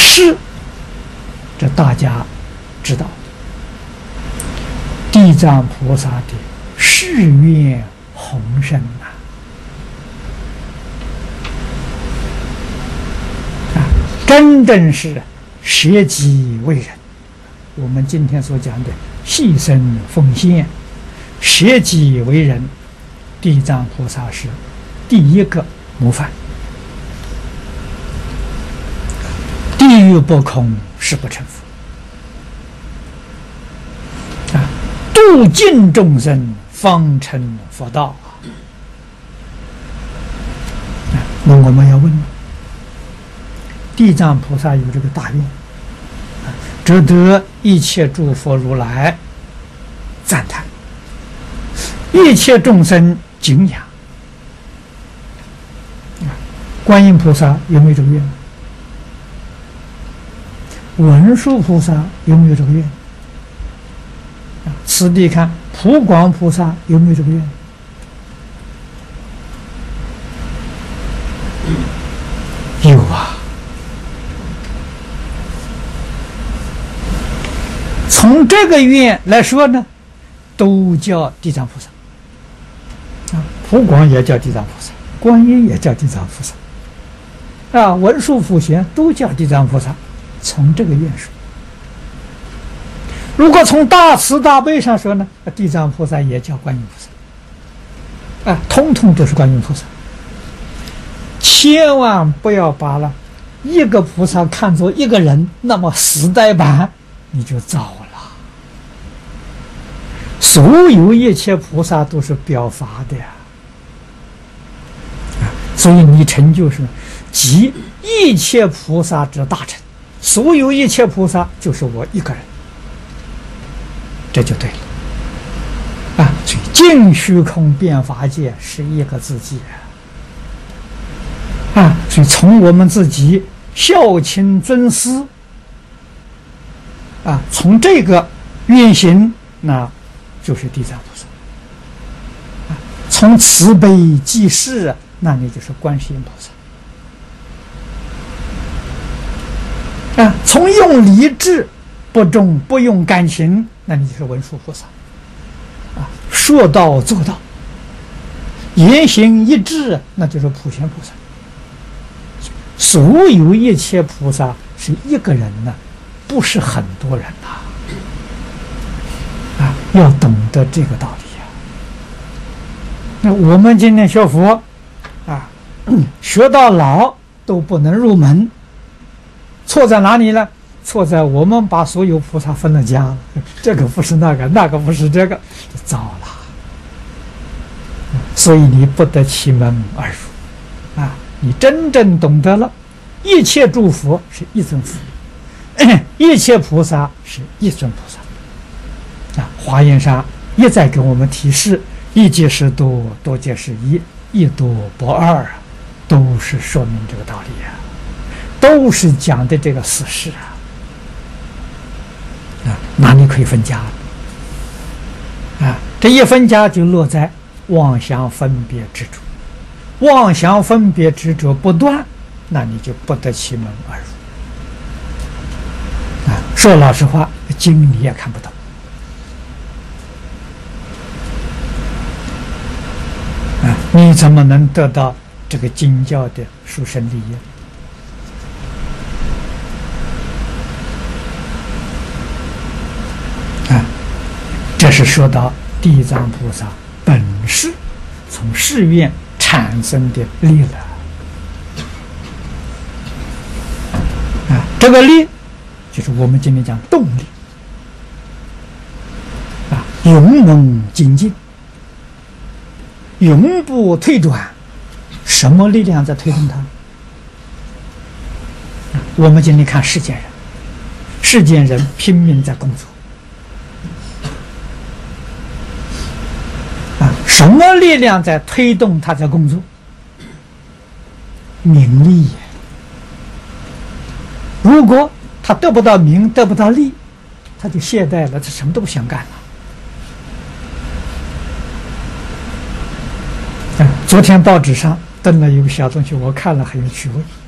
誓，这大家知道，地藏菩萨的誓愿宏深呐！真正是舍己为人。我们今天所讲的牺牲奉献、舍己为人，地藏菩萨是第一个模范。地狱不空，誓不成佛。度尽众生，方成佛道。那我们要问，地藏菩萨有这个大愿，值得一切诸佛如来赞叹，一切众生敬仰。观音菩萨有没有这个愿？文殊菩萨有没有这个愿？此地看普广菩萨有没有这个愿？有啊。从这个愿来说呢，都叫地藏菩萨。普广也叫地藏菩萨，观音也叫地藏菩萨，文殊普贤都叫地藏菩萨。从这个愿说，如果从大慈大悲上说呢，地藏菩萨也叫观音菩萨，通通都是观音菩萨。千万不要把了一个菩萨看作一个人，那么死呆板，你就糟了。所有一切菩萨都是表法的呀，所以你成就是集一切菩萨之大成。所有一切菩萨就是我一个人，这就对了。所以净虚空遍法界是一个自己所以从我们自己孝亲尊师从这个愿行，那就是地藏菩萨。从慈悲济世，那你就是观世音菩萨。从用理智不用感情，那你就是文殊菩萨。说到做到，言行一致，那就是普贤菩萨。所有一切菩萨是一个人呢，不是很多人要懂得这个道理那我们今天学佛学到老都不能入门。错在哪里呢？错在我们把所有菩萨分了家了，这个不是那个，那个不是这个，糟了。所以你不得其门而入你真正懂得了，一切诸佛是一尊佛，一切菩萨是一尊菩萨。华严上一再给我们提示：一即是多，多即是一，一多不二都是说明这个道理都是讲的这个事实哪里可以分家这一分家就落在妄想分别执着，妄想分别执着不断，那你就不得其门而入说老实话，经你也看不懂你怎么能得到这个经教的殊胜利益？这是说到地藏菩萨本是从誓愿产生的力了这个力就是我们今天讲动力勇猛精进，永不退转。什么力量在推动它？我们今天看世间人，世间人拼命在工作什么力量在推动他在工作？名利。如果他得不到名，得不到利，他就懈怠了，他什么都不想干了。昨天报纸上登了一个小东西，我看了很有趣味。